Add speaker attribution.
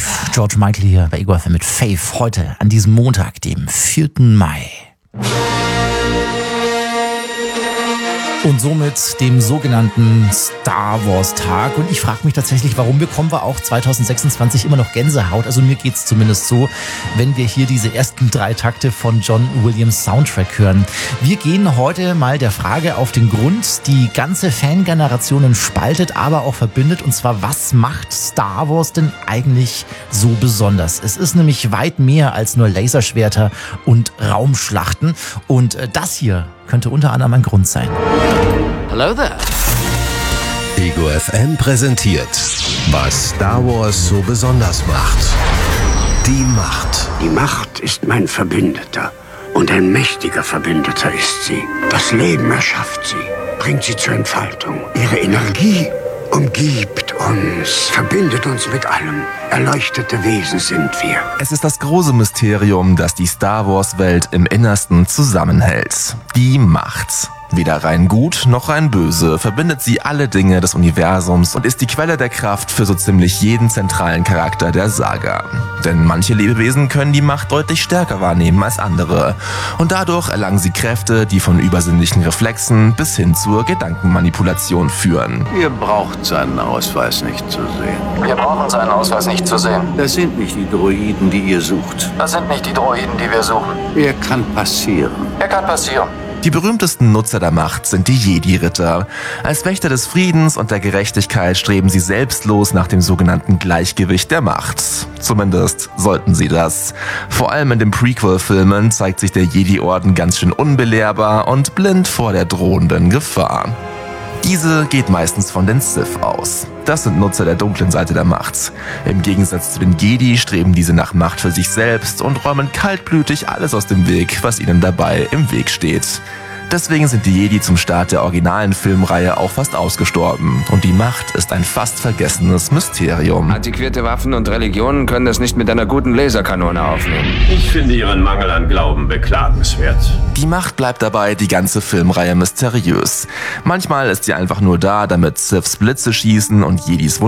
Speaker 1: Faith. George Michael hier bei Ego FM mit Faith. Heute an diesem Montag, dem 4. Mai. Und somit dem sogenannten Star Wars Tag. Und ich frage mich tatsächlich, warum bekommen wir auch 2026 immer noch Gänsehaut? Also mir geht's zumindest so, wenn wir hier diese ersten 3 Takte von John Williams Soundtrack hören. Wir gehen heute mal der Frage auf den Grund, die ganze Fangenerationen spaltet, aber auch verbindet. Und zwar, was macht Star Wars denn eigentlich so besonders? Es ist nämlich weit mehr als nur Laserschwerter und Raumschlachten. Und das hier könnte unter anderem ein Grund sein.
Speaker 2: Hello there.
Speaker 3: Ego FM präsentiert, was Star Wars so besonders macht. Die Macht.
Speaker 4: Die Macht ist mein Verbündeter. Und ein mächtiger Verbündeter ist sie. Das Leben erschafft sie, bringt sie zur Entfaltung. Ihre Energie umgibt uns, verbindet uns mit allem. Erleuchtete Wesen sind wir.
Speaker 5: Es ist das große Mysterium, das die Star Wars-Welt im Innersten zusammenhält. Die Macht. Weder rein gut noch rein böse verbindet sie alle Dinge des Universums und ist die Quelle der Kraft für so ziemlich jeden zentralen Charakter der Saga. Denn manche Lebewesen können die Macht deutlich stärker wahrnehmen als andere. Und dadurch erlangen sie Kräfte, die von übersinnlichen Reflexen bis hin zur Gedankenmanipulation führen.
Speaker 2: Ihr braucht seinen Ausweis nicht zu sehen.
Speaker 6: Wir brauchen seinen Ausweis nicht zu sehen.
Speaker 2: Das sind nicht die Droiden, die ihr sucht.
Speaker 6: Das sind nicht die Droiden, die wir suchen.
Speaker 2: Er kann passieren.
Speaker 6: Er kann passieren.
Speaker 5: Die berühmtesten Nutzer der Macht sind die Jedi-Ritter. Als Wächter des Friedens und der Gerechtigkeit streben sie selbstlos nach dem sogenannten Gleichgewicht der Macht. Zumindest sollten sie das. Vor allem in den Prequel-Filmen zeigt sich der Jedi-Orden ganz schön unbelehrbar und blind vor der drohenden Gefahr. Diese geht meistens von den Sith aus. Das sind Nutzer der dunklen Seite der Macht. Im Gegensatz zu den Jedi streben diese nach Macht für sich selbst und räumen kaltblütig alles aus dem Weg, was ihnen dabei im Weg steht. Deswegen sind die Jedi zum Start der originalen Filmreihe auch fast ausgestorben. Und die Macht ist ein fast vergessenes Mysterium.
Speaker 7: Antiquierte Waffen und Religionen können das nicht mit einer guten Laserkanone aufnehmen.
Speaker 8: Ich finde Ihren Mangel an Glauben beklagenswert.
Speaker 5: Die Macht bleibt dabei die ganze Filmreihe mysteriös. Manchmal ist sie einfach nur da, damit Siths Blitze schießen und Jedis